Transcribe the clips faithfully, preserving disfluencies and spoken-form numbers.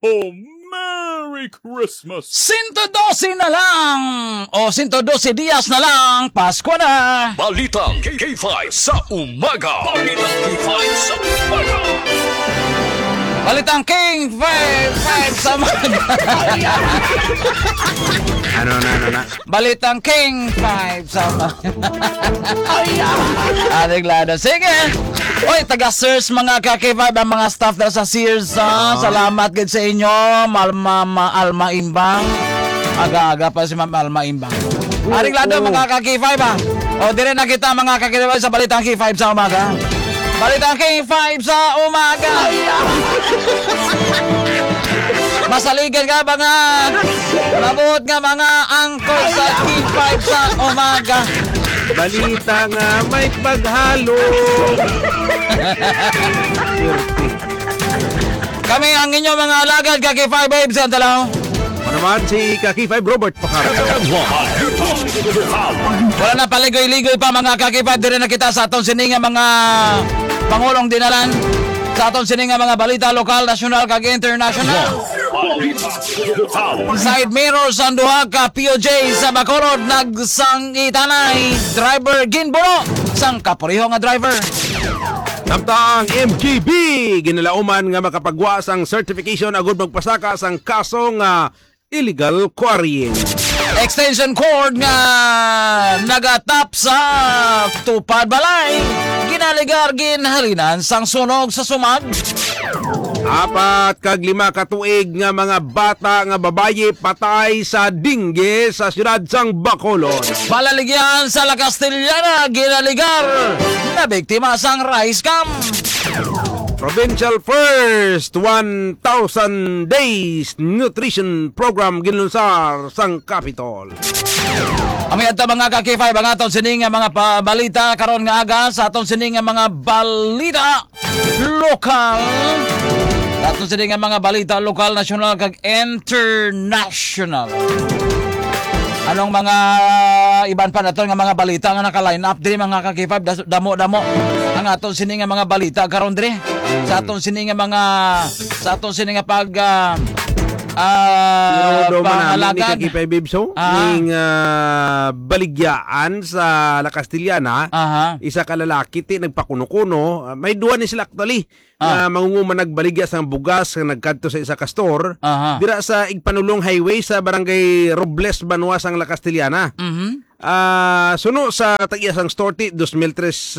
Oh, Merry Christmas! one twelve na lang o one twelve dias na lang, Pasko na. Balitang K five sa umaga. Balitang K five sa umaga. Balitang King five five sa umaga. Ano na, ano na? Balitang King five sa umaga. Areglado. Sige. Oy, taga-Sears mga ka-K five, ang mga staff na sa Sears, ha? Salamat gid sa inyo, Malma Ma, Alma Imbang. Aga-aga pa si Ma'am Alma Imbang. Areglado mga ka-K five, ha? O, dire na kita mga ka-K five sa Balitang K five sa umaga. Balitang K five sa umaga. Masaligan ka ba nga? Mabuot nga mga angkol sa K five sa umaga. Balita nga may paghalo. Kami ang inyong mga alagad, ka K five babes, ang dalaw. Ano naman si K five Robert Pakara. Wala na paligoy-ligoy pa mga ka K five. Dire na kita sa atong sininga mga Pangulong Dinalan. Sa atong sininga mga balita lokal, nasyonal, kag international. Side mirror sa duha ka P O J sa Bacolod nagsangitanay. Driver ginbuno sang kapuriho nga driver. Samtang M G B ginalauman nga makapagwas ang certification agud magpasaka sang kaso nga illegal quarrying. Extension cord nga nagatap sa tupad balay. Ginaligar ginhalinan sang sunog sa sumag. Apat kag lima ka tuig nga mga bata nga babayi patay sa dingge sa siyudad sang Bacolod. Palaligyan sa La Castellana ginaligar na biktima sang rice scam. Provincial First one thousand Days Nutrition Program ginunsar sang Capitol. Ami ato mga ka K five ang aton sining nga mga balita karon nga aga sa aton sining nga mga balita lokal. Aton sining nga mga balita lokal, nasyonal kag international. Anong mga iban pa naton nga mga balita nga naka-line up diri mga ka K five, damo-damo ang aton sining nga mga balita karon diri. Sa aton sining nga mga sa aton sining nga pag uh, Ah, uh, pangalagan ni K five Bibso ah. ning uh, baligyaan sa La Castellana. Aha. Isa ka lalaki ti nagpakuno-kuno, uh, may duha ni sila actually ah. na mangunguman nagbaligya sang bugas nga nagkadto sa isa ka store Aha. dira sa Igpanulong Highway sa barangay Robles, Banwa sang La Castellana. Mhm. Ah, uh, suno sa tag-iya sang store ti two thousand three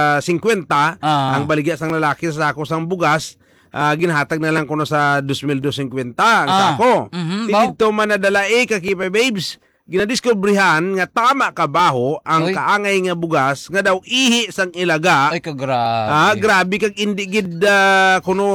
fifty ah. ang baligya sang lalaki sa sako sang bugas. Uh, ginhatag na lang kuno sa two thousand two hundred fifty ang ah. sako. Mm-hmm, Dito man nadalae ka K five babes, ginadiskubrihan nga tama kabaho ang Oy. kaangay nga bugas nga daw ihi sang ilaga. Ay kagrabe. Ah, grabe kag indi gid uh, kuno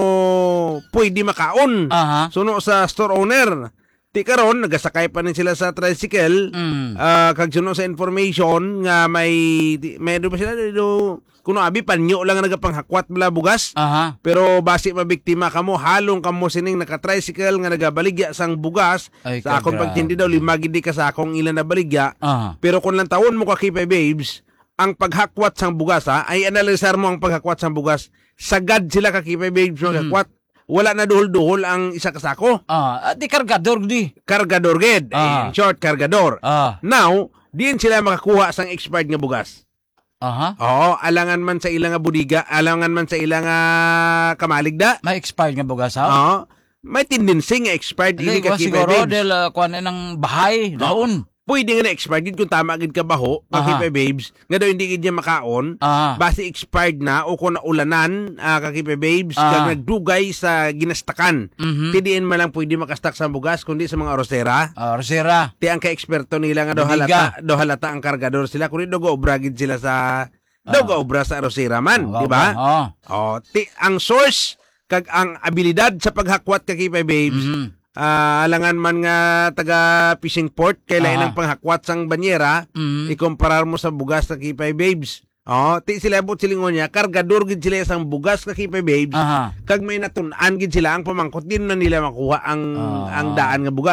pwede makaon. Aha. Suno sa store owner. Ti karon nagasakay pa nin sila sa tricycle. Mm. Ah, kag suno sa information nga may may do ba sila do kuno abi panyo lang nga nagapanghakwat bala bugas. Aha. Pero basi mabiktima kamo, halong kamo sining naka-tricycle nga nagabaligya sang bugas. Ay, Sa akong kagrabe. pagtindi daw lima gid ka sa akong ilan na baligya. Aha. Pero kung lang tawon mo ka K five babes, ang paghakwat sang bugas ha, ay analisar mo ang paghakwat sang bugas. Sagad sila ka K five babes mm. hakwat. Wala na duhol-duhol ang isa ka sako. Ah, at di kargador di. Kargador gid. Ah. In short, kargador. Ah. Now, diin sila makakuha sang expired nga bugas. Aha. Oo, alangan man sa ilang nga budiga, alangan man sa ilang nga kamaligda. May expired nga bugas ha? Oo. May tendency nga expired Hindi ini ka ko K five siguro babes. del uh, kuan ng bahay daon. Pwede nga na expired gid kung tama gid ka baho, ka K Aha. five babes. Nga daw hindi gid niya makaon. Aha. Base expired na o kung naulanan, uh, ka K five babes, Ah. kag nagdugay sa ginastakan. Mhm. Tidiin man lang pwede makastak sa bugas kundi sa mga arosera. Ah, Rosera. Ti ang ka-eksperto nila nga daw Budiga. halata, daw halata ang kargador sila kundi daw obra gid sila sa daw obra sa arosera man, Ah, di ba? ah. Oh, ti ang source kag ang abilidad sa paghakwat ka K five babes. Mhm. Ah, alangan man nga taga fishing port kailangan Aha. ng panghakwat sang banyera, Mhm. ikumparar mo sa bugas sa K five babes. Oh, ti sila bot silingon niya, kargador gid sila sang bugas ka K five babes. Aha. Kag may natun-an gid sila ang pamangkot din na nila makuha ang Ah. ang daan nga bugas.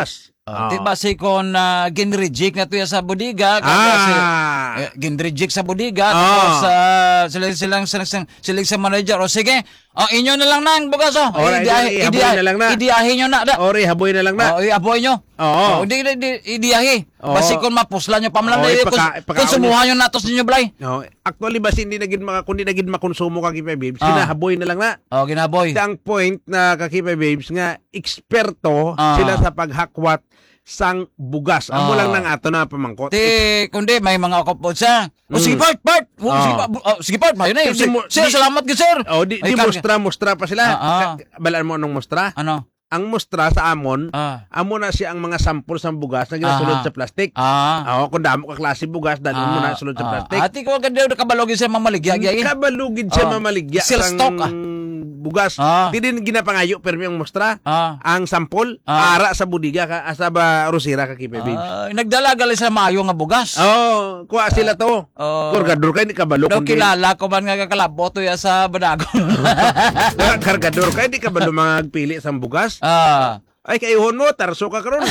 Uh, di ba si kon uh, ginreject na to ya sa bodega, kaya Ah. si, eh, ginreject sa bodega, Ah. tapos uh, sila silang silang silang sa manager, o sige, oh, inyo na lang nang bugas, oh. Alright, Idiyahi- ihaboy idiyahi- na lang na. Idiyahi nyo na. da. Ori, haboy na lang na. Oh, iaboy nyo. Oo. Oh, di, di, di, idiyahi. Oo. Basi kung mapuslan nyo pamlan, Oo, di, ipaka- kung, ipakaon kung sumuhan nyo natos ninyo, Blay. No, actually ba hindi nagid maka kundi nagid makonsumo ka kipay babes, Ah. sinahaboy na lang na. Oh, ginaboy. Ito ang point na kakipay babes nga eksperto Ah. sila sa paghakwat sang bugas. Amo Ah. lang nang ato na pamangkot. Ti, kundi may mga kapot siya. O sige, Bart, Bart. O, Ah. sige, Bart. O, sige, Bart. Mayo na yun. Kasi Sir, mo- sir, di- salamat ka, sir. Oh, di, Ay, di karga. mostra, mostra pa sila. Ah, ah. Ka- Balaan mo anong mostra? Ano? Ang mostra sa amon, Ah. amo na siya ang mga sample sa bugas na ginasulod Ah. sa plastic. Ah. Oo, kung damo ka klase bugas, dalhin mo na sulod sa ah. plastic. Ati ko agad daw nakabalogin siya mamaligya. gyay. Kabalugid siya Ah. mamaligya Seal sang stock, ah. bugas. Ah. Di din ginapangayo pero yung mostra. Ah. Ang sampol, Ah. ara sa budiga ka, asa ba rosira ka kipe babes. Ah, nagdala gali sa maayo nga bugas. Oh, kuha sila to. Oh. Kargador kay ni kabalo Daw kundi. kilala ko man nga kakalaboto ya sa badago. Kargador kay di kabalo mga pili sa bugas. ah. Ay kayuhon mo tarso ka karon.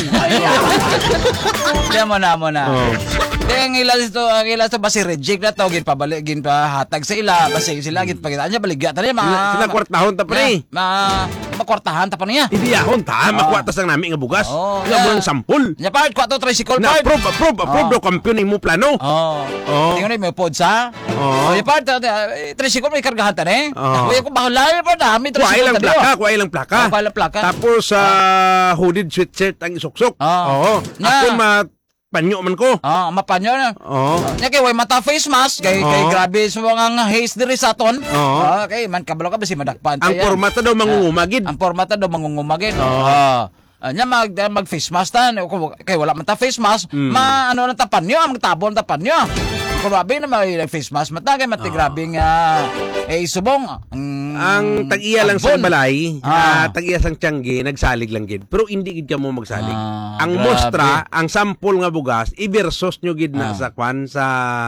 Diyan mo na mo na. Oh. Kaya ang ilas ito, ang ilas ito basi reject na to, gin pabalik, gin pa hatag sa ila, basi sila gin pagitaan niya baligya tani ma. Sila, sila kwartahon ta pa ni. Ma, makwartahan ta pa niya. Hindi akon ta, makuha ta sang nami nga bugas. Oh, Nga mo yeah. ang sampol. Nya part ko ato tricycle Na part. approve, approve, approve Oh. do kampiyon mo plano. Oh. Oh. Tingnan mo pod sa. Oh. Oh, ya part eh, tricycle may kargahan ta ni. Oh. Kuya ko bahala pa dami Kuha tricycle ilang ta plaka, diyo. kuha ilang plaka. Oh, kuha ilang plaka. Tapos sa hooded sweatshirt ang isuksok. Ah. Oo. Na. Ako mapanyo man ko. Ah, mapanyo na. Oo. Nya kay way mata face mask kay kay Oo. grabe sa mga haze diri sa aton. Oo. Ah, kay man kabalo ka basi madakpan Ang formata daw mangungumagid. Ang formata daw mangungumagin. Oo. Ah. Uh, nya mag mag face mask ta Kung- kay wala man ta face mask Mm. ma ano na tapan nyo ang tabon tapan nyo grabe na may face mask mata kay mati grabe nga eh subong ang Ang tag-iya lang sa ambon. balay, Ah. ah. tag-iya sang tiyanggi, nagsalig lang gid. Pero hindi gid ka mo magsalig. Ah, ang grabe. mostra, ang sample nga bugas, i-versus nyo gid na Ah. sa kwan sa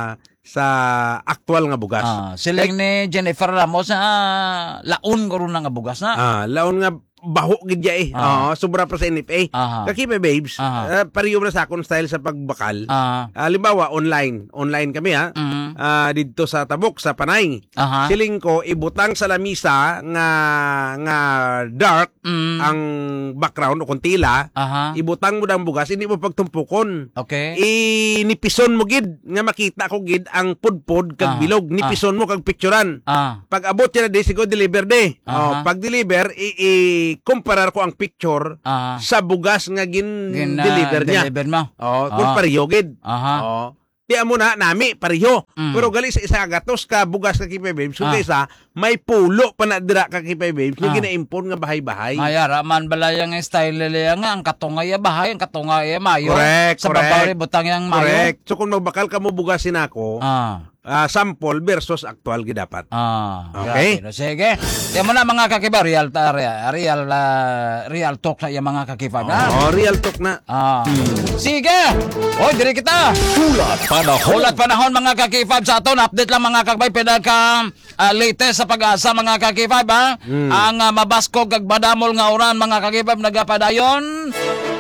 sa actual nga bugas. ah, siling ni Jennifer Ramos na laon ko ron nga bugas na Ah, laon nga baho gid ya eh. Ah. Oo, sobra pa sa N F A. Aha. Kakipe babes, Aha. uh, pariyo na sa akong style sa pagbakal. ah Halimbawa, online. Online kami ha. mm, Ah, dito sa Tabok, sa Panay. aha Siling ko, ibutang sa lamisa nga nga dark mm, ang background o kuntila. aha Ibutang mo dang bugas, hindi mo pagtumpukon. okay Inipison mo gid, nga makita ko gid ang pudpod kag Ah. bilog. Nipison mo kag picturean. ah Pag abot yan na di, sigo deliver de. Aha. Oh, pag deliver, i-comparar ko ang picture ah sa bugas nga gin, gin deliver niya. deliver mo Oh, kung Ah. pariyo gid. aha Oh. Di mo na nami pariyo. Mm. Pero gali sa isa gatos ka bugas ka kipay babes. Kung Ah. isa may pulo pa na dira ka kipay babes. Nga Ah. gina-impon nga bahay-bahay. Mayara man balaya nga style nila nga ang katungay bahay ang katungay mayo Correct, sa correct. babaw ni butang yang mayo Correct. So kung magbakal ka mo bugasin ako, ah ah, sample versus actual gid dapat. ah Okay. grabe. No, sige yan mo na mga kakiba real ta real real, ah, real talk sa yung mga kakiba na Oh, real talk na. ah sige oy diri kita Ulat panahon. ulat panahon mga kakifab sa aton update lang mga kakbay pinaka ah, latest sa pag-asa mga kakifab ha Mm. ang ah, mabaskog kag badamol nga oran mga kakifab nagapadayon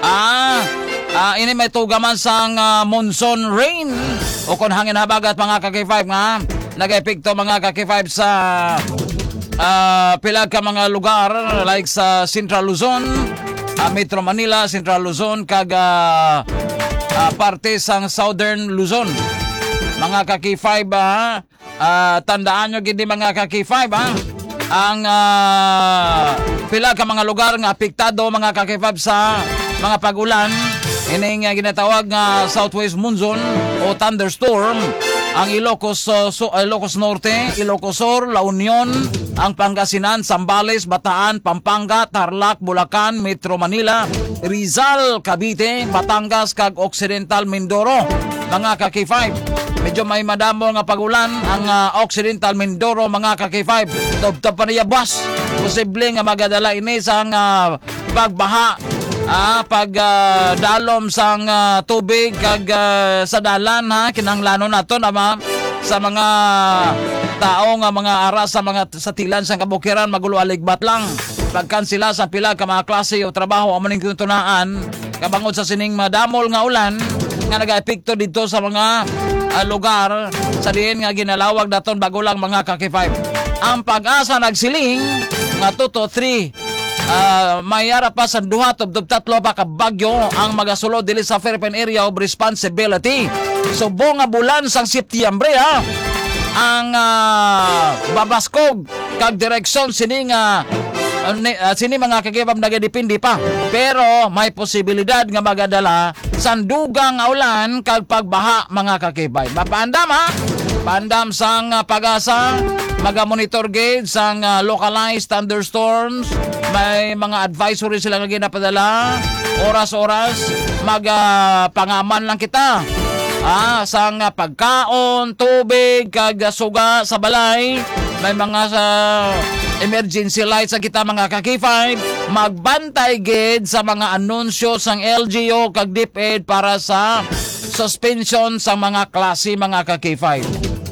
ah ah ini may tugaman sang ah, monsoon rain o kon hangin habagat mga kakifab nga nag-epekto mga kakifab sa ah, pila ka mga lugar like sa Central Luzon, ah, Metro Manila, Central Luzon kag ah, ah, parte sang Southern Luzon. Mga kaki-five ha, ah, tandaan nyo gindi mga kaki-five ha, ang ah, pila ka mga lugar nga apektado mga kaki-five sa mga pagulan, ini nga ginatawag nga Southwest Monsoon o Thunderstorm, ang Ilocos, uh, so, uh, Ilocos Norte, Ilocos Sur, La Union, ang Pangasinan, Zambales, Bataan, Pampanga, Tarlac, Bulacan, Metro Manila, Rizal, Cavite, Batangas, kag Occidental Mindoro. Mga kaki-five, medyo may madamo nga pagulan ang uh, Occidental Mindoro mga kaki-five. Tobtob pa niya bus. Posible nga magadala ini sang uh, pagbaha. Ah, pag ah, dalom sang ah, tubig kag ah, sa dalan ha kinahanglanon nato ama sa mga tao nga mga ara sa mga sa tilan sang kabukiran magulo aligbat lang pagkan sila sa pila ka mga klase o trabaho amo ning tunaan kabangod sa sining madamol nga ulan nga nag-epekto dito sa mga uh, lugar sa diin nga ginalawag daton bago lang mga ka-K five. Ang Pag-asa nagsiling nga two to three uh, mayara pa sa duha tubtob tatlo pa ka bagyo ang magasulod dili sa Philippine Area of Responsibility. Subong nga bulan sang Setyembre ha. Ang uh, babaskog kag direksyon sini nga uh, uh, sini mga kagibab nagadepende pa, pero may posibilidad nga magadala sandugang nga ulan kag pagbaha mga kakibay. Mapandam ha, pandam sang uh, Pag-asa maga-monitor gauge sang uh, localized thunderstorms. May mga advisory sila nga ginapadala oras-oras. Mag-pangaman lang kita Ah, sang uh, pagkaon, tubig, kag uh, suga sa balay. May mga sa uh, emergency lights sa kita mga ka-K five. Magbantay gid sa mga anunsyo sang L G U kag DepEd para sa suspension sa mga klase mga ka-K five.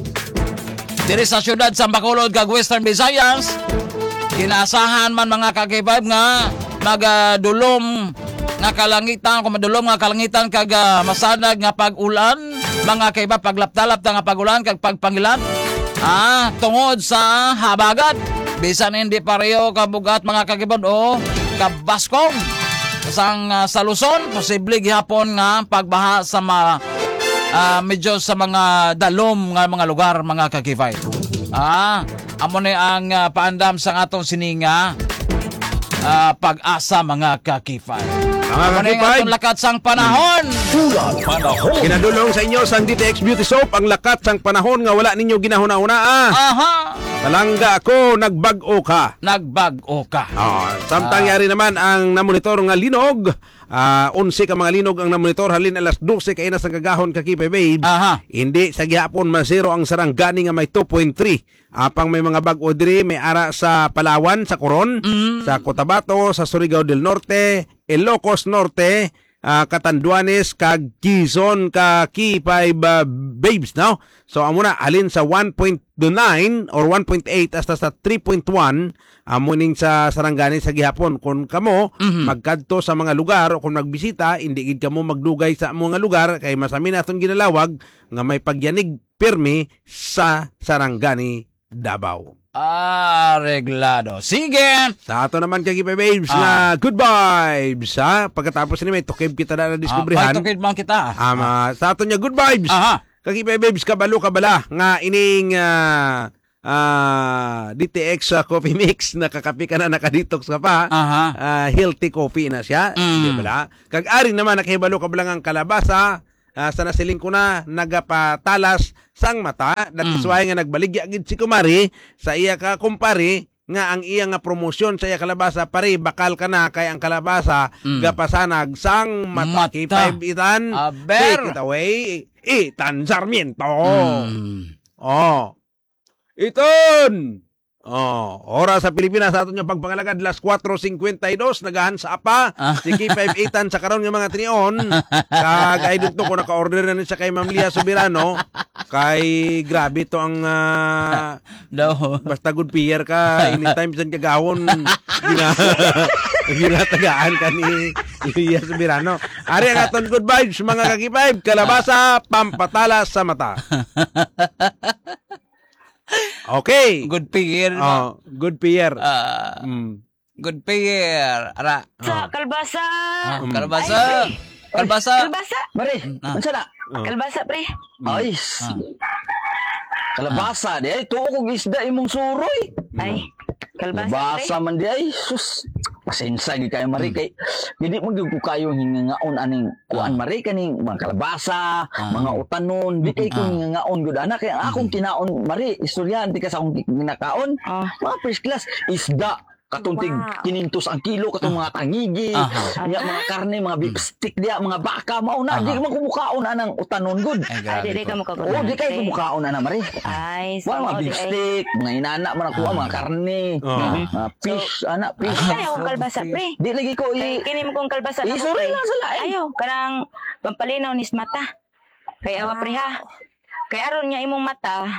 Diri sa syudad sa Bacolod kag Western Visayas, kinaasahan man mga ka-K five nga magadulom nga kalangitan, kung madulom nga kalangitan kag uh, masanag nga pag-ulan, mga kaiba paglaptalap nga pag-ulan kag pagpangilan. Ah, tungod sa habagat, bisan hindi pareho kabugat mga kagibod o kabaskong. Sang uh, sa Luzon, posible gihapon nga pagbaha sa mga uh, medyo sa mga dalom nga mga lugar mga kakifay. Ah, amo ni ang uh, paandam sa atong sininga uh, Pag-asa mga kakifay. Mga Amo ni ang kakifay, atong lakat sang panahon. Panahon. kinadulong sa inyo sang D T X Beauty Soap ang lakat sang panahon nga wala ninyo ginahuna-una. Ah. Aha, Palangga ako, nagbag-o ka. nagbag-o ka. Ah, samtang yari naman ang namonitor nga linog. Ah, onse ka mga linog ang namonitor halin alas dose kay inas ang kagahon kakipay babes. Aha. Hindi sa gihapon masero ang Sarangani nga may two point three. Apang may mga bag-o diri may ara sa Palawan, sa Coron, sa Cotabato, sa Surigao del Norte, Ilocos Norte, uh, Catanduanes, kag Quezon, ka K five uh, babes, no? So, amo na, alin sa one point nine or one point eight hasta sa three point one, amo ning sa Sarangani sa gihapon. Kung kamo, Mhm. magkadto sa mga lugar o kung magbisita, hindi gid kamo magdugay sa mga lugar, kay masami naton ginalawag nga may pagyanig pirmi sa Sarangani, Davao. Areglado. Sige. Sa ato naman kay Kipe Babes Ah. na good vibes ha. Pagkatapos ni may tukib kita na na-discoveryhan. Ah, pagtukid man kita. Ama, sa ato niya good vibes. Aha. Kay Kipe Babes kabalo kabala nga ining ah, ah, D T X uh, coffee mix nakakapi ka na nakadetox ka pa. Aha. Ah, healthy coffee na siya. Mm. Di ba? Kag ari naman nakahibalo kabala ang kalabasa. Uh, sa nasiling ko na nagapatalas sang mata that is why nga nagbaligya gid si kumari sa iya ka kumpare nga ang iya nga promosyon sa iya kalabasa pare bakal ka na kay ang kalabasa Mm. gapasanag sang mata, Mata. K five itan Aber. take it away Itan Sarmiento. Mm. Oh. Iton. Oh, oras sa Pilipinas sa aton yung pagpangalagad las four fifty-two nagahan sa apa Ah. si K five eightan sa karon nga mga tinion kag ay dito ko naka-order na ni sa kay Ma'am Lia Soberano kay grabe to ang ah, Daw. basta good peer ka anytime sa kagahon gina ginatagaan ka ni Lia Soberano. Ari ang aton good vibes mga kakipay kalabasa pampatalas sa mata. Okay. Good peer. Oh, good peer. Ah, Mm. good peer. Ara. Sa kalbasa. Ah, Mm. kalbasa. Kalbasa. Kalbasa. Mari, Ah. unsa na? Oh. Kalbasa, pre. Ay, Ah. kalabasa di ay tuo kog isda imong suroy. Ay, kalbasa, Kalabasa pre. man di ay sus. Pasensya gid kayo mari kay dili mo gyud ko kayo hingangaon aning kuan mari kaning mga kalabasa, mga utanon, di kay ko Ah. hingangaon gud ana kay ang akong tinaon mari istoryante ka sa akong ginakaon. Ah. Mga first class isda katuntig Wow. kinintos ang kilo katong mga tangigi, Aha. nya mga karne, mga beef stick diya, mga baka mao na Aha. di man kumukaon anang utanon gud. Ay, Ay, grabe di, di ko. ka makakuha. Oo, di kayo kumukaon na na, Mari. Ay, so, Wala mga di beef ay. steak, mga inana, mga nakuha, mga karne, Oo. mga fish, anak, fish. Ay, akong kalbasa, pre. Di lagi ko Kay, i... kini mo kong kalbasa. na Isuroy pre. lang sa lain. Ayaw, kanang pampalinaw ni mata. Kay awa, pre, ha. Kay aron niya imong mata,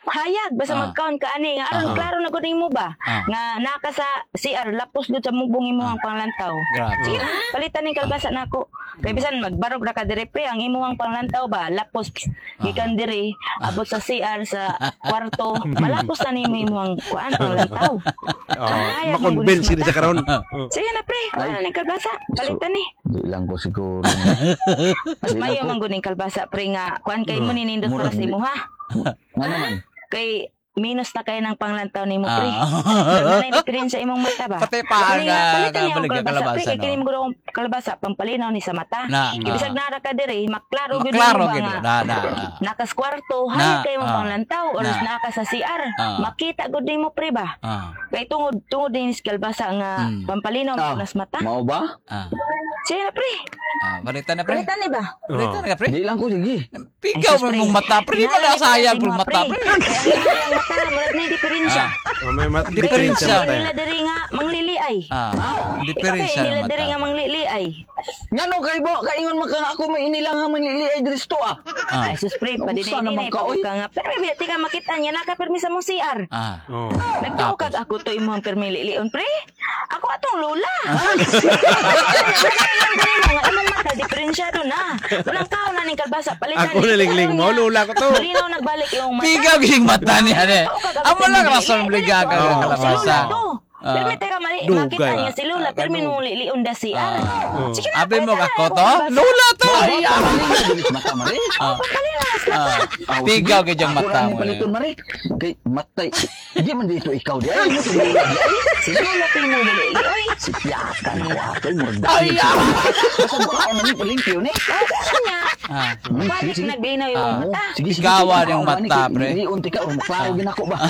hayag basta Ah. magkaon ka ani nga aron Ah. klaro na gud mo ba Ah. nga naka sa C R lapos gud sa mubong imong panglantaw. Grabe. Sige na, palitan ning kalbasa nako. Kay bisan magbarog ra ka dire pre ang imong panglantaw ba lapos gikan dire abot sa C R sa kwarto malapos na nimo imong kuan panglantaw. Oh, Hayag makonvince mong ni sa karon. Sige na pre, wala ning kalbasa. Palitan ni. Di lang ko siguro. Mas mayo man gud ning kalbasa pre nga kuan kay mo ninindot para sa imo ha. Nga naman. Kay minus na kayo ng panglantaw ni mo, pre. Ah. Nagmanay di rin sa imong mata ba? Pati paan Kani nga, nga, palitan niya kabalig ang nga kalabasa, kalabasa, pre. Kay no? kini mo gud akong kalabasa, pampalinaw ni sa mata. Na, Ibisag na. nara ka dire, maklaro gyud Maklaro mo ba gyud, nga. na, na, na. Nakas kwarto, Na, hayag kayo mong ah. panglantaw, or Na. naka sa C R. Ah. Makita gud mo, pre ba? Ah. Kay tungod, tungod din sa kalabasa nga Mm. pampalinaw Ah, mo nas mata. Mao ba? Ah. Sige na, pre. Ah, balita na pre. Palitan ni ba? Balita na pre. Di lang ko sige. Pigaw mo mong mata pre, wala sayang mong mata pre. Kaya ang mata, wala na diferensya. Oh, may mat Diferensya. diferensya Kaya tayo. nila diri nga mangliliay. Ah, diferensya Kaya nila ng diri mata. nga mangliliay. Ngano kay bo, kaingon man ka nga ako may inilang nga manliliay diri sto ah. Ah. Ay, sus, pre, pa din Usa naman ini ka, oy. ka nga. Pero may ka makita niya, nakapermi sa mong C R. Ah. Oh. Nagtukag ako to imong permi lilion, pre. Ako atong lola. Imong mata, diferensyado na. Walang kao na ning kalbasa. Palitan Ako ni- nalingling mo, lula ko to. Malinaw nagbalik yung mata. Pigaw ging mata niya ne. Amo lang rason bliga ka Oh, ng si kalabasa. Lola to. Ah. Pero may teka mali, Dugay. makita niya si Lola, pero may nung lilion da C R. Sige na, Abi mo palitan ako na to? yung Lula to. Ay, ah, dili sa mata mari. Ah. Palinas na. Ah. Ah, Pigaw sige. gyud yung Ako mata lang mo. ni paliton mari. Kay matay. Di man dito ikaw di ay mo tumili di ay. Si Lola, tingnan mo lilion. Si piyakan ko ako mo dai. Basta mo ako nang palimpyo ni. Kanya, Ah. bakit nagbinaw yung Ah. mata? Sige, sige. Ikawan sige. yung Ako, mata, ni- pre. ni- Unti ka, maklaro ginako ba?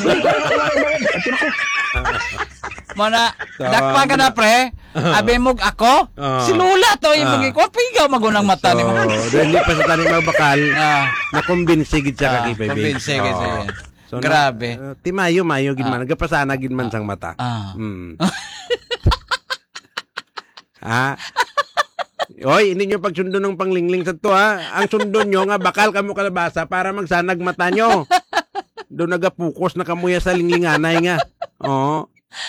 Mana, dakpa ka na pre. Abi mo ako. Ah. Si Lula to yung Ah. magikuha. Pigaw magunang mata ni mo. So, dahil di pa sa taning magbakal, Ah. na-convince gid siya Ah, kakipay. convince gid siya. So, Grabe. Na, uh, timayo mayo gid man, nagapasana gid man sang mata. Ah. Mm. Ha? Oy, hindi nyo pagsundo ng panglingling sa to ha. Ang sundo nyo nga bakal kamo kalabasa para magsanag mata nyo. Doon nagapukus na kamuya sa linglinganay nga. Oo.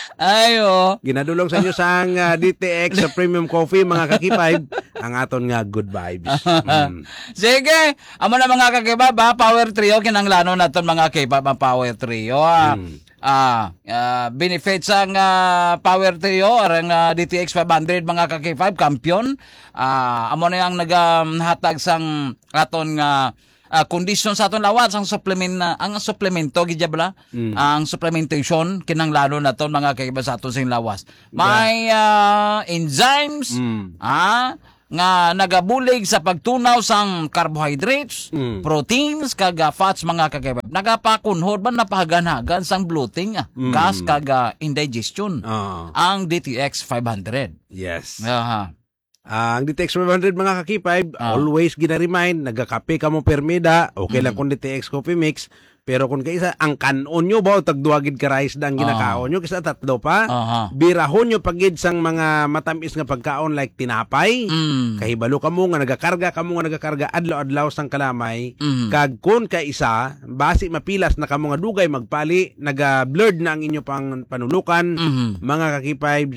Ayo. Ginadulong sa inyo sa ang ah, D T X sa Premium Coffee mga kakipay. Ang aton nga good vibes. Mm. Sige, amo na mga kakibab, ha? Power Trio kinanglano naton mga kibab ang Power Trio. Ah, Mm. ah, ah, benefits ang ah, Power Trio ang ah, D T X five hundred mga kakibab kampiyon. Ah, amo na yang naghatag sang aton nga ah, kondisyon sa aton lawas ang supplement na ang supplemento gidya bala ang supplementation kinanglano naton mga kakibab sa aton sing lawas. May ah, enzymes Mm. ah nga nagabulig sa pagtunaw sang carbohydrates, Mm. proteins kag ah, fats mga kakibab. Nagapakunhod ba napahaganagan sang bloating, ah, gas kag ah, indigestion. Oo. Ang D T X five hundred. Yes. Aha. Ah, ang D T X five hundred mga kakipay, Ah. always gina-remind, nagakape ka mo permida, okay lang kung D T X Coffee Mix, pero kung kaisa, ang kanon nyo ba, o tagduagid ka rice na ang ginakaon nyo, kisa tatlo pa, Aha. birahon nyo pagid sang mga matamis nga pagkaon like tinapay, Mm. kahibalo ka mo nga nagakarga ka mo nga nagakarga adlaw-adlaw sang kalamay, Mm. kag kun ka isa, basi mapilas na ka mo nga dugay magpali, naga-blurred na ang inyo pang panulukan, Mhm. mga kakipay,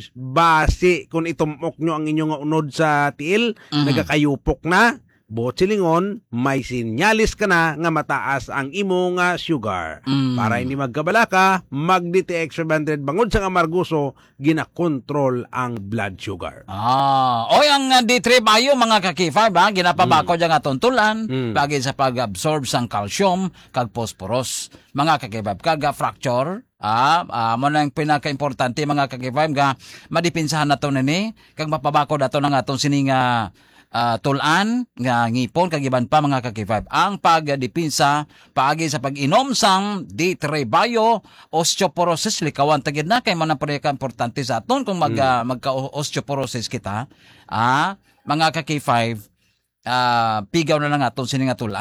basi kung itumok nyo ang inyo nga unod sa tiil, Mhm. nagakayupok na, buot silingon, may sinyalis ka na nga mataas ang imo nga sugar. Mm. Para hindi magkabala ka, mag-D T X five hundred bangod sa amarguso, ginakontrol ang blood sugar. Ah, oy ang uh, D three Bio mga kakifab ha, ginapabako mm. nga tuntulan Mm. pagi sa pag-absorb sang calcium kag phosphorus. Mga kakifab kag uh, fracture Ah, ah mo nang pinaka-importante mga kakifab nga madipinsahan nato nini kag mapabako dato ng atong sininga uh, tulan nga ngipon kag iban pa mga kakifab. Ang pagdipinsa paagi sa pag-inom sang D three Bio osteoporosis likawan tagid na kay man ang pinaka-importante sa aton kung mag uh, magka-osteoporosis kita. Ah, mga kakifab, ah pigaw na lang aton sininga tulan.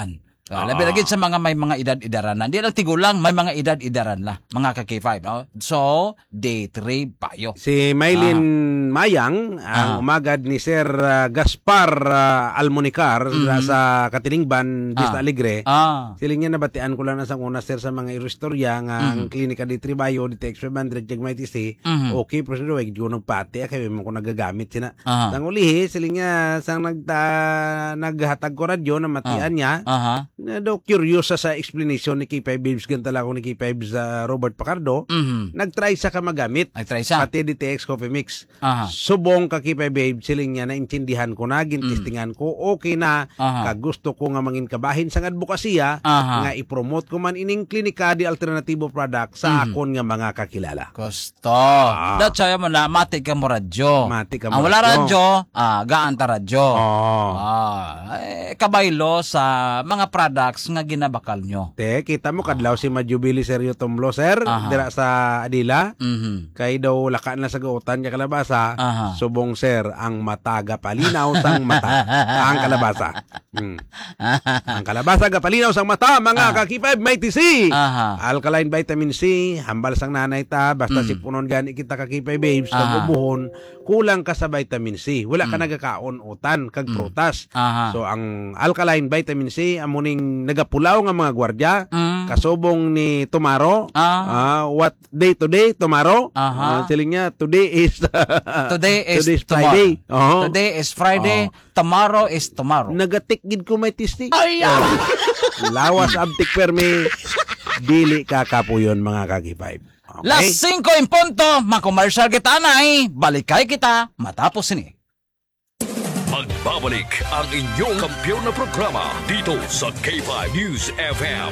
Ah, labi lagi sa mga may mga edad-edaran na. Hindi lang tigulang, may mga edad-edaran na. Mga ka-K five. No? So, day three payo. Si Maylin Mayang, Ah. ang umagad ni Sir uh, Gaspar uh, Almonicar Mhm. sa Katilingban, Vista Ah. Alegre. Ah. Siling niya nabatian ko lang na sa una, sir, sa mga irestorya nga ang klinika di Tribayo, di Tex five hundred, jag may T C. Mhm. Okay, pero sino, wag yung nagpati, kaya mo ko nagagamit sina. Aha. Sang ulihi, siling niya, sang nagta, naghatag ko radyo na matian niya, Aha. na daw curious sa, sa explanation ni K five Babes, ganta lang ako ni K five sa Robert Pacardo, Mhm. nagtry sa ka magamit. Nag-try siya. Pati D T X Coffee Mix. Aha. Subong ka K five Babe, siling niya, naintindihan ko na, gintistingan ko, okay na, Aha. kag gusto ko nga mangin kabahin sang advokasya, Aha. nga i-promote ko man ining klinika di alternatibo product sa akon nga mga kakilala. Gusto. That's why mo na, mati ka mo radyo. Mati ka Ang mo wala radyo. radyo, ah, gaan ta radyo. Oh. Ah, eh, kabaylo sa mga products nga ginabakal nyo. Te, kita mo kadlaw si Majubili Sergio Tomlo, sir, Aha. dira sa Adila. Mhm. Kay daw lakaan na sa gautan niya kalabasa. Aha. Subong, sir, ang mata gapalinaw sang mata. ang kalabasa. Hmm. Ang kalabasa gapalinaw sang mata, mga kakipay, may T C. Aha. Alkaline vitamin C, hambal sang nanay ta, basta Mm. sipunon gani kita kakipay babes, Aha. kag ubuhon, kulang ka sa vitamin C. Wala ka nagakaon utan, kag prutas. Aha. So ang alkaline vitamin C amuning nagapulaw nga mga gwardya, Mm. kasubong ni tomorrow. Ah. Ah, what day today? Tomorrow. Aha. Ah, siling niya today is Today is today's tomorrow. Friday. Oo. Today is Friday. Tomorrow is tomorrow. Nagatik gid ko may tistik. Ay, Oh. Lawas abtik permi. Dili ka kapuyon mga kaki-five. Okay? Las cinco in punto, makomersyal kita na eh. Balikay kita matapos ini. Magbabalik ang inyong kampiyon na programa dito sa K five News F M.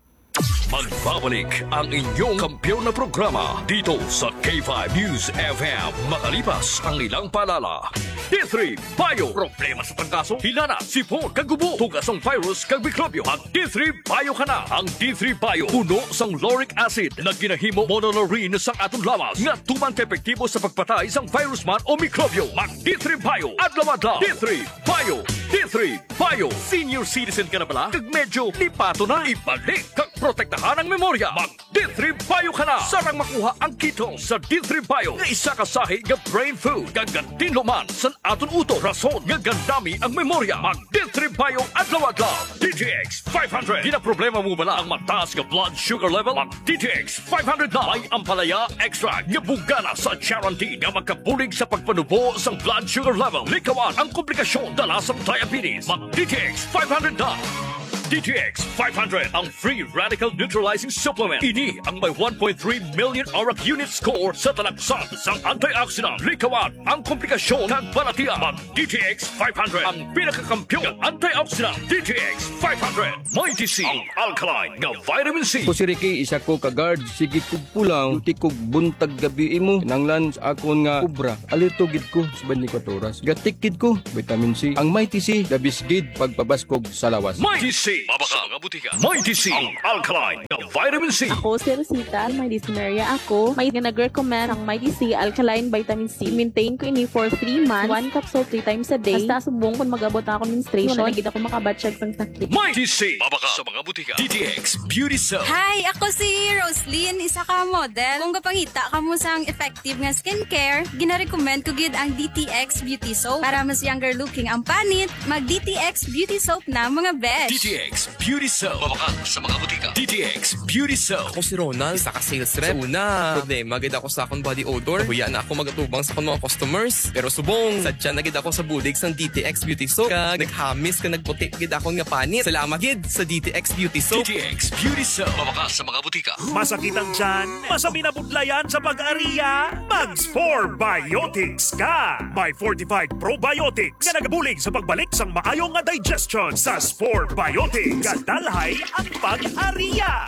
Magbabalik ang inyong kampiyon na programa dito sa K five News F M. Makalipas ang ilang paalala. D three Bio. Problema sa tangkaso, hinana, sipon, kagubo, tugas ng virus, kag mikrobyo. Ang D three Bio ka na. Ang D three Bio, puno sang lauric acid na ginahimo monolaurin sang atong lawas nga tuman ka epektibo sa pagpatay sang virus man o mikrobyo. Mag D three Bio. Adlaw-adlaw. D three Bio. D three Bio. Senior citizen ka na pala? Kag medyo lipato na. Ibalik kag protektahan ang memorya. Mag D three Bio ka na. Sarang makuha ang keto sa D three Bio nga isa ka sahi nga brain food kag gantinlo man sa aton uto. Rason nga gandami ang memorya. Mag D three Bio adlaw-adlaw. D T X five hundred. Di na problema mo bala ang mataas nga blood sugar level? Mag D T X five hundred na. May ampalaya extra nga bugana sa guarantee nga magkabulig sa pagpanubo sa blood sugar level. Likawan ang komplikasyon dala sa diabetes. Mag D T X five hundred na. D T X five hundred, ang free radical neutralizing supplement. Ini ang may one point three million auric unit score sa talaksan sang antioxidant. Likawan ang komplikasyon kag balatian. Mag D T X five hundred, ang pinakakampiyon ng antioxidant. D T X five hundred. May T C, ang alkaline nga vitamin C. Ko si Ricky, isa ko kagard, sige kog pulang, uti kog buntag gabi imo, nanglan sa akon nga kubra, alito gid ko sa twenty-four oras. Gatik gid ko, vitamin C. Ang may T C, labis gid pagpabaskog sa lawas. May T C, mabaka nga butika. May T C, ang alkaline nga vitamin C. Ako si Rosita, may dysuria ako. May nag-recommend ang Mighty C Alkaline Vitamin C. Maintain ko ini for three months. One capsule three times a day. Hasta subong kung mag-abot ako ng menstruation. Wala gid ako makabatsyag sang sakit. May T C, mabaka sa mga butika. D T X Beauty Soap. Hi, ako si Roslyn, isa ka model. Kung kapangita ka mo sang effective nga skincare, gina-recommend ko gid ang D T X Beauty Soap. Para mas younger looking ang panit, mag D T X Beauty Soap na mga besh. D T X Beauty Soap. Mabaka sa mga butika. D T X Beauty Soap. Ako si Ronald, isa ka sales rep. Sa una, problema gid ako sa akong body odor. Huya na ako magatubang sa akong mga customers. Pero subong, sadya na gid ako sa budig sang D T X Beauty Soap. Kag naghamis ka nagputi gid akong nga panit. Salamat gid sa D T X Beauty Soap. D T X Beauty Soap. Mabaka sa mga butika. Masakit ang tiyan? Masabi na budlayan sa pag-ariya? Mags four Biotics ka! May fortified probiotics nga nagabulig sa pagbalik sang maayong nga digestion sa Spore Biotics. Kadalhay ang pag-ariya!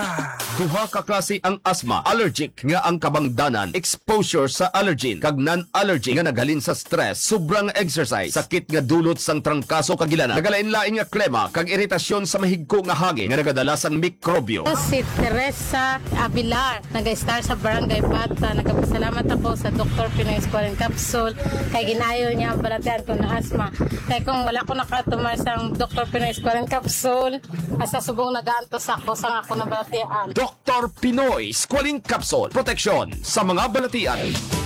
Duha ka klase ang asthma, allergic nga ang kabangdanan, exposure sa allergen, kag non-allergic nga naghalin sa stress, sobrang exercise, sakit nga dulot sang trangkaso kag ilanan, nagalain-lain nga klema kag iritasyon sa mahigko nga hangin nga nagadala sang mikrobyo. Si Teresa Abilar, nag-star sa Barangay Bata. Nagpasalamat ako sa Doctor Pinoy Squalene Capsule kay ginayo niya ang balatian ko na asthma. Kay kung wala ko nakatumar sa Doctor Pinoy Squalene Capsule, Capsule. Asa subong nagaantos ako sa ako na balatian. Doctor Pinoy Squalene Capsule. Proteksyon sa mga balatian.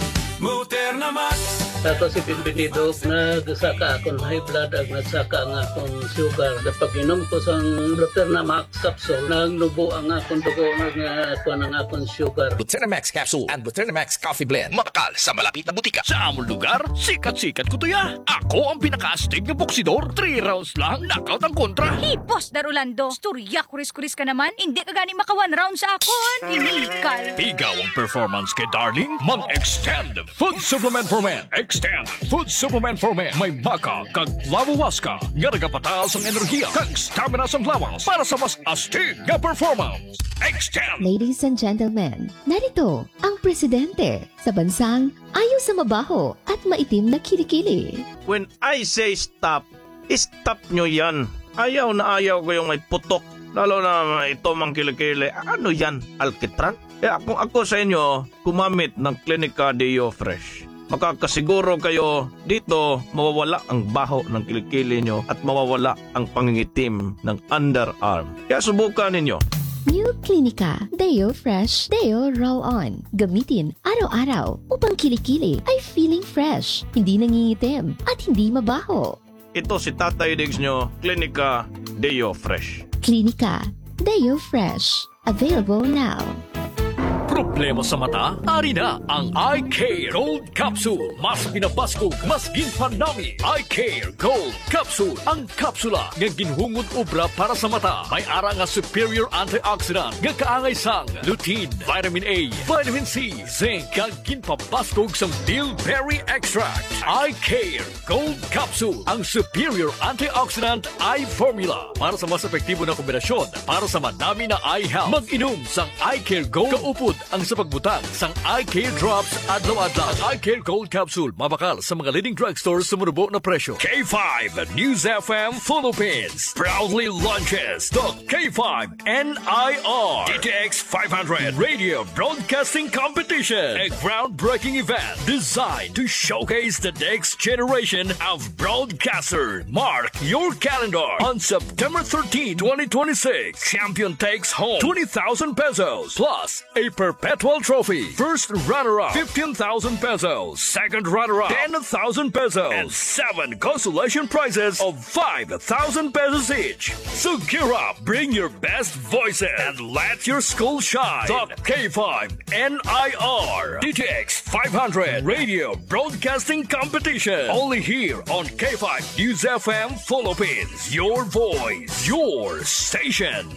Muterna Max. Ako si Pimpinito, nagsaka akong high blood at nagsaka ang akong sugar. Kapag inom ko sa Muterna Max capsule, nagnubo ang akong dugo, nagkuha ng akong sugar. Muterna Max Capsule and Muterna Max Coffee Blend. Makakal sa malapit na butika. Sa among lugar, sikat-sikat ko to ya. Ako ang pinaka-astig na boksidor. Three rounds lang, knockout ang kontra. Hipos, Darulando. Storya, kuris-kuris ka naman. Hindi ka gani maka one round sa akon. Inikal. Bigaw ang performance kay Darling. Mag-extend Food Supplement for Men. Extend Food Supplement for Men. May maka kag lawawaska nga nagapataas ang enerhiya kag stamina sa lawas para sa mas astig nga performance. Extend. Ladies and gentlemen, narito ang presidente sa bansang ayaw sa mabaho at maitim na kilikili. When I say stop, stop nyo yan. Ayaw na ayaw ko yung may putok. Lalo na ito mang kilikili. Ano yan? Alkitran? Kaya kung ako sa inyo, kumamit ng Clinica Deo Fresh. Makakasiguro kayo dito mawawala ang baho ng kilikili nyo at mawawala ang pangingitim ng underarm. Kaya subukan ninyo. New Clinica Deo Fresh Deo Roll-On. Gamitin araw-araw upang kilikili ay feeling fresh, hindi nangingitim at hindi mabaho. Ito si Tatay Diggs nyo, Clinica Deo Fresh. Clinica Deo Fresh. Available now. Problema sa mata? Ari na ang Eye Care Gold Capsule. Mas binabaskog, mas ginpanami. Eye Care Gold Capsule. Ang kapsula nga ginhungod obra para sa mata. May ara nga superior antioxidant nga kaangay sang lutein, vitamin A, vitamin C, zinc, kag ginpabaskog sang bilberry extract. Eye Care Gold Capsule. Ang superior antioxidant eye formula para sa mas epektibo na kombinasyon para sa madami na eye health. Mag-inom sang Eye Care Gold kaupod ang sa pagbutang sang Eye Care Drops adlaw-adlaw. Ang Eye Care Gold Capsule mabakal sa mga leading drugstores sa manubo na presyo. K five News F M Philippines proudly launches the K five N I R D T X five hundred Radio Broadcasting Competition, a groundbreaking event designed to showcase the next generation of broadcasters. Mark your calendar on September thirteenth, twenty twenty-six. Champion takes home twenty thousand pesos plus a perpetual trophy. First runner-up, fifteen thousand pesos. Second runner-up, ten thousand pesos. And seven consolation prizes of five thousand pesos each. So gear up, bring your best voices, and let your school shine. The K five N I R D T X five hundred Radio Broadcasting Competition. Only here on K five News F M Philippines. Your voice, your station.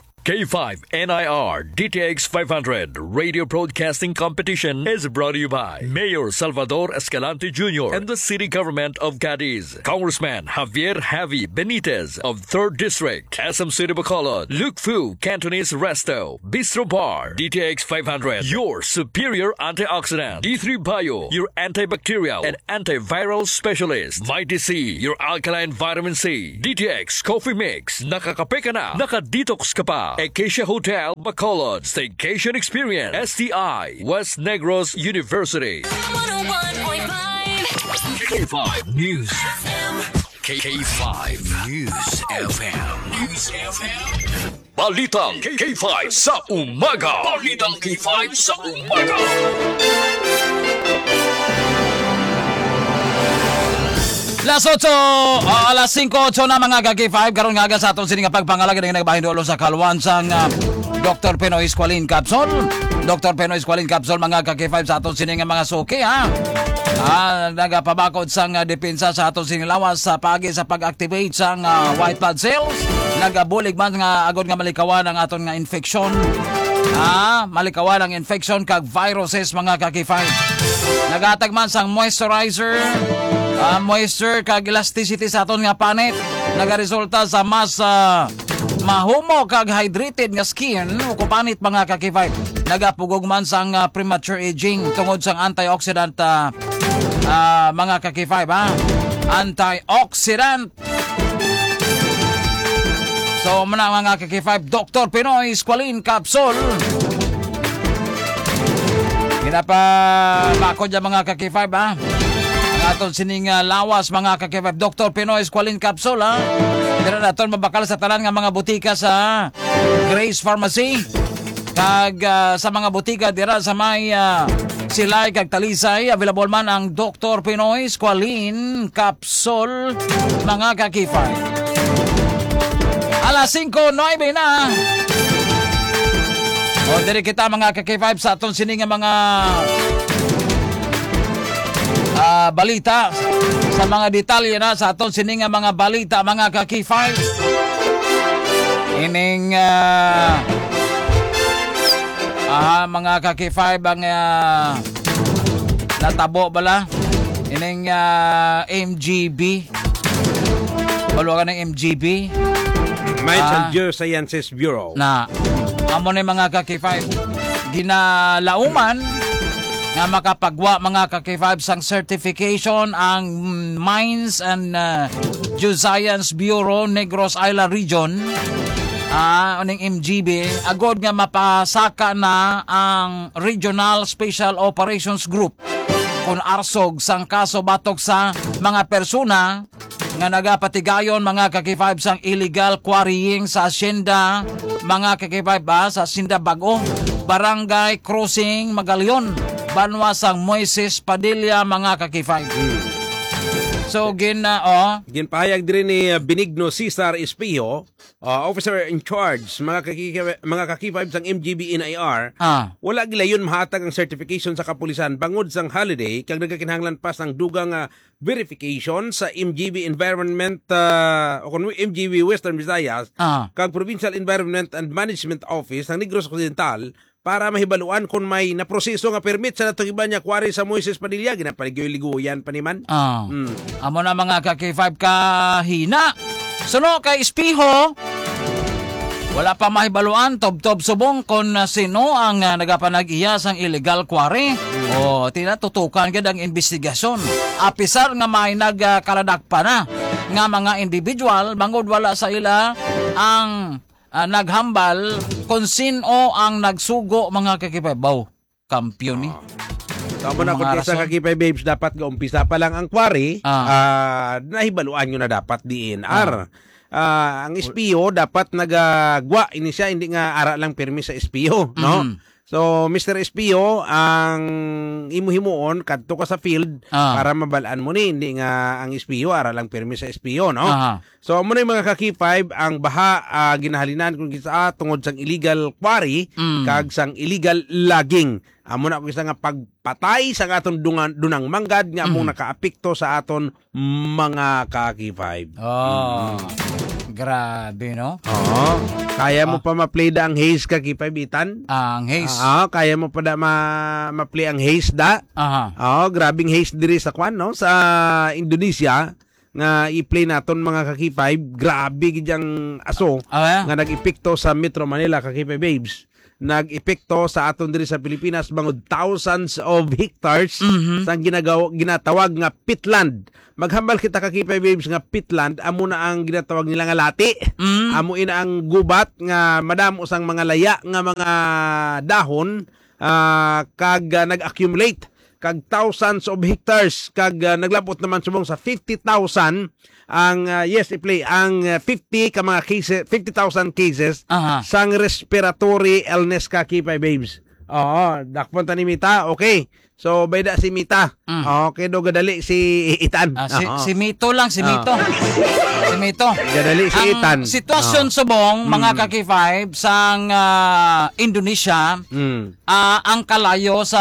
K five N I R D T X five hundred Radio Broadcasting Competition is brought to you by Mayor Salvador Escalante Junior and the City Government of Cadiz, Congressman Javier Javi Benitez of third District, S M City Bacolod, Luke Fu Cantonese Resto, Bistro Bar, D T X five hundred, your superior antioxidant, D three Bio, your antibacterial and antiviral specialist, Mighty C, your alkaline vitamin C, D T X Coffee Mix, nakakape ka na, nakadetox ka pa, Acacia Hotel, Bacolod, Staycation Experience, S T I, West Negros University. one oh one point five K five News F M. K five News F M. News F M. Balitang K five sa umaga. Balitang K five sa umaga. Alas otso, uh, alas singko otso na mga ka-K five. Karon nga sa atong sining pagpangalaga ng nagbahindulo sa kalwan sang uh, Doctor Pinoy Squalene Capsule. Doctor Pinoy Squalene Capsule mga ka-K five sa atong sining mga suki ha. Ah, nagapabakod sang uh, depensa sa atong sining lawas sa pagi sa pag-activate sang uh, white blood cells. Nagabulig man nga agod nga malikawan ang aton nga infection. Ah, malikawan ang infection kag viruses mga ka-K five. Nagatag man sang moisturizer, uh, moisture kag elasticity sa aton nga panit, nagaresulta sa mas uh, mahumo kag hydrated nga skin o panit mga ka-K five. Nagapugog man sang uh, premature aging tungod sang antioxidant uh, uh, mga ka-K five ha. Antioxidant. So muna mga ka-K five, Doctor Pinoy Squalene Capsule. Ginapa bakod yung mga ka-K five ha. Ang aton sining uh, lawas mga ka-K five, Doctor Pinoy Squalene Capsule ha. Dira naton mabakal sa tanan nga mga butika sa Grace Pharmacy. Kag uh, sa mga butika dira sa may uh, Silay kag Talisay, available man ang Doctor Pinoy Squalene Capsule mga ka-K five. Alas singko nueve na. O diri kita mga ka-K five sa aton sining nga mga uh, balita, sa mga detalye na sa aton sining nga mga balita mga ka-K five. Ining uh, ah, mga ka-K five ang uh, natabo bala ining uh, M G B. Balugan ng M G B. Mines and Ah. Geosciences Bureau. Na amo ni mga ka-K five ginalauman nga makapagwa mga ka-K five sang certification ang Mines and uh, Geoscience Bureau Negros Island Region. Ah, uh, M G B agod nga mapasaka na ang Regional Special Operations Group kung arsog sang kaso batok sa mga persona nga nagapatigayon mga ka-K five sang illegal quarrying sa asyenda mga ka-K five ba sa asyenda Bago, Barangay Crossing Magalion, Banwa sang Moises Padilla mga ka-K five. So gin na oh, ginpahayag din ni uh, Benigno Cesar Espio, uh, officer in charge mga kaki mga ka-K five sang M G B N I R. Ah. Wala gilayon mahatag ang certification sa kapulisan bangod sang holiday kag nagakinahanglan pa sang dugang uh, verification sa M G B Environment uh, o kun M G B Western Visayas Ah. kag Provincial Environment and Management Office ng Negros Occidental para mahibaluan kung may naproseso nga permit sa natong iba niya kwari sa Moises Padilla ginapaligoy-ligoyan pa ni man. Ah. Mm. Amo na mga ka-K five kahina. Suno kay Espiho. Wala pa mahibaluan tob-tob subong kung uh, sino ang uh, nagapanag-iya sang illegal quarry. O tinatutukan gid ang investigasyon. Apisar nga may nagkaladak pa na nga mga individual bangod wala sa ila ang uh, naghambal kung sino ang nagsugo mga ka-K five. Baw, kampiyon ni. Tama na kung sa ka-K five babes dapat ga-umpisa pa lang ang quarry, ah. uh, nahibaluan nyo na dapat D N R. Ah. Uh, ang S P O dapat nagagwa ini siya, hindi nga ara lang pirmi sa S P O, no? Mm-hmm. So Mister S P O, ang imuhimuon kadto ka sa field ah. para mabalaan mo ni, hindi nga ang S P O ara lang pirmi sa S P O, no? Aha. So amo na mga ka-K five ang baha uh, ginahalinan kung kita tungod sang illegal quarry mm. kag sang illegal logging. Amo na ko isa nga pagpatay sa aton dungan dunang manggad nga among mm. nakaapekto sa aton mga ka-K five. Oh. Mm. Grabe, no? Oo. Kaya mo ah. pa ma-play da ang haze ka-K five itan? Ah, ang haze. Oo, kaya mo pa da ma- ma-play ang haze da? Aha. Oo, grabing haze diri sa kwan, no? Sa Indonesia nga i-play naton mga ka-K five, grabe gidyang aso ah, yeah? nga nag-epekto sa Metro Manila ka-K five babes. Nag-epekto sa aton diri sa Pilipinas bangod thousands of hectares mm-hmm. sang ginagaw ginatawag nga pitland. Maghambal kita ka-K five babes nga pitland, amo na ang ginatawag nila nga lati. Mm-hmm. Amo ina ang gubat nga madamo sang mga laya nga mga dahon uh, kag uh, nag-accumulate kag thousands of hectares kag uh, naglabot naman subong sa fifty thousand ang uh, yes i-play ang uh, fifty ka mga cases, fifty thousand cases uh-huh. sang respiratory illness ka-K five babes. Oo, dakpon ta ni Mita. Okay. So bayda si Mita. Mm. Okay do gadali si Itan. Ah, si, si Mito lang, si Mito. Si Mito. Gadali si ang Itan. Sitwasyon oh. subong mm. mga ka-K five sang uh, Indonesia, mm. uh, ang kalayo sa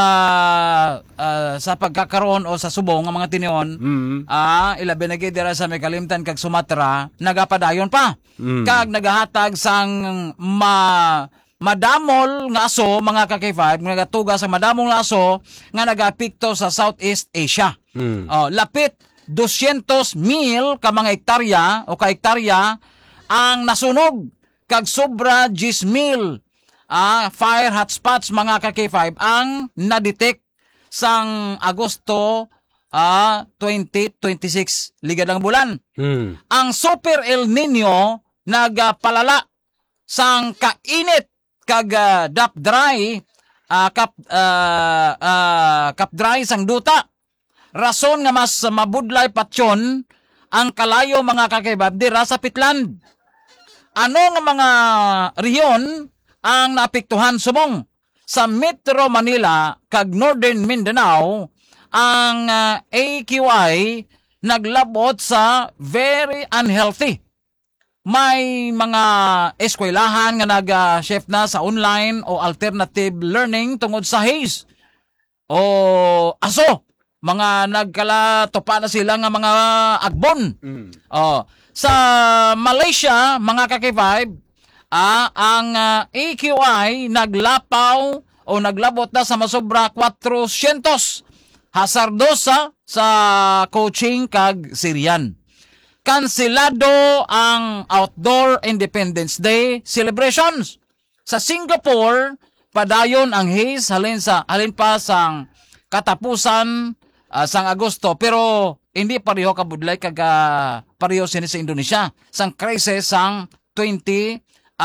uh, sa pagkakaroon o sa subong ng mga tinion, mm. uh, ilabi na gid dira sa may kalimtan kag Sumatra, nagapadayon pa. Mm. Kag nagahatag sang ma madamol nga aso mga ka-K five nagatuga sa madamol nga aso nga nagapikto sa Southeast Asia. Mm. Oh, lapit two hundred mil ka mga hektarya o ka hektarya ang nasunog kag sobra ten mil ah, fire hotspots mga ka-K five ang na-detect sang Agosto ah, twenty twenty-six ligad ang bulan. Mm. Ang Super El Nino nagpalala sang kainit kag uh, dap dry uh, kap uh, uh, kap dry sang duta rason nga mas mabudlay patyon ang kalayo mga kakibab dira sa Pitland. Ano nga mga rehiyon ang naapektuhan subong? Sa Metro Manila kag Northern Mindanao, ang uh, A Q I naglabot sa very unhealthy. May mga eskwelahan nga nag-shift na sa online o alternative learning tungod sa haze. O aso, mga nagkalatopa na sila nga mga agbon. Mm. O, sa Malaysia, mga kakibab, ah, ang uh, A Q I naglapaw o naglabot na sa masobra fourhundred hasardosa sa coaching kag Syrian. Kanselado ang Outdoor Independence Day celebrations. Sa Singapore, padayon ang haze halin sa halin pa sang katapusan uh, sang Agosto, pero hindi pareho kabudlay kag uh, pareho sini sa Indonesia sang krisis sang twenty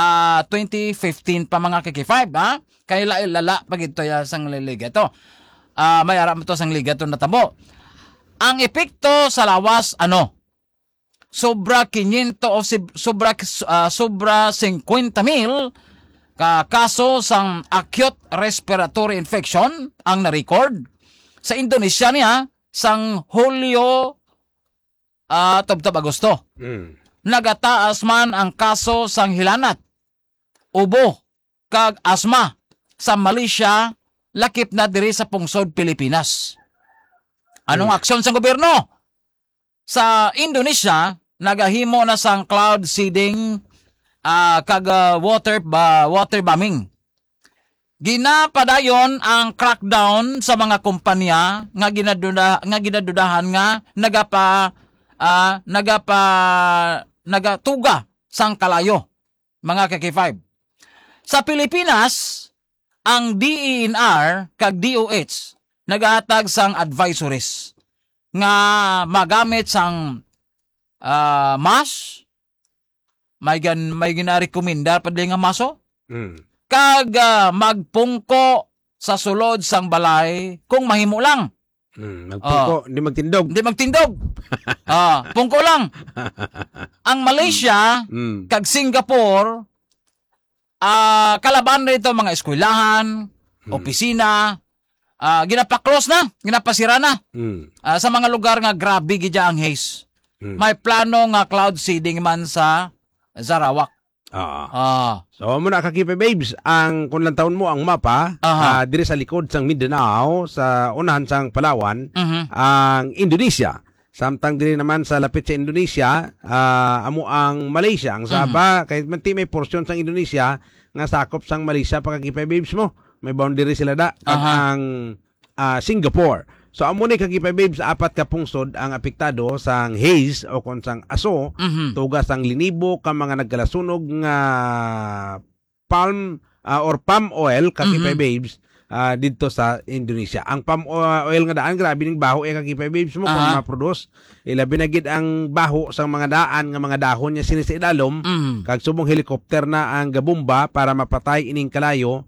fifteen pa mga kiki-five, ha? Kaya lala pag ito ya sang liga ito. Uh, may aram ito sang liga ito natabo. Ang epekto sa lawas, ano? Sobra five hundred o sobra, uh, sobra fifty mil ka kaso sang acute respiratory infection ang na-record. Sa Indonesia niya, sang Hulyo uh, tab-tab Agosto. Mm. Nagataas man ang kaso sang hilanat, ubo, kag asma. Sa Malaysia, lakip na diri sa pungsod Pilipinas. Anong mm. aksyon sa gobyerno? Sa Indonesia, nagahimo na sang cloud seeding uh, kag uh, water, ba, water bombing. Ginapadayon ang crackdown sa mga kumpanya nga ginaduda nga ginadudahan nga nagapa uh, nagapa nagatuga sang kalayo mga kaki-five. Sa Pilipinas, ang D E N R kag D O H nagahatag sang advisories nga magamit sang uh, mask, may gan may ginarekomenda padli nga maso. Mm. Kag uh, magpungko sa sulod sang balay kung mahimo lang. Hmm, magpungko, hindi uh, magtindog. Hindi magtindog. Ah, uh, pungko lang. Ang Malaysia hmm. kag Singapore, ah uh, kalaban rito mga eskwelahan, hmm. opisina, ah uh, ginapaklos na, ginapasira na. Hmm. Uh, sa mga lugar nga grabe gidya ang haze. Hmm. May plano nga cloud seeding man sa Sarawak. Ah. ah. So muna kakipe babes, ang kung lang taon mo ang mapa, uh, diri sa likod sang Mindanao, sa unahan sang Palawan, uh-huh. ang Indonesia. Samtang diri naman sa lapit sa Indonesia, uh, amo ang Malaysia, ang Sabah, uh-huh. kahit man ti may porsyon sang Indonesia nga sakop sang Malaysia pa kakipe babes mo. May boundary sila da uh-huh. ang uh, Singapore. So amo ni kakipe babes, apat ka pungsod ang apektado sang haze o kon sang aso, mm-hmm. tugas ang linibo ka mga nagkalasunog nga palm uh, or palm oil kakipe mm-hmm. babes uh, dito sa Indonesia. Ang palm oil nga daan grabe ning baho eh kakipe babes mo uh-huh. kung ma-produce. Ilabi na gid ang baho sang mga daan nga mga dahon nya sinisi idalom mm-hmm. kag subong helicopter na ang gabomba para mapatay ining kalayo